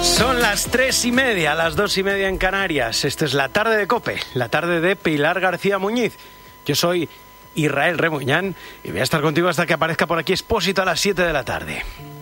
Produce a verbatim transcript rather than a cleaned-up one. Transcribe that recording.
Son las tres y media, las dos y media en Canarias. Esta es la tarde de COPE, la tarde de Pilar García Muñiz. Yo soy Israel Remuñán y voy a estar contigo hasta que aparezca por aquí Expósito a las siete de la tarde.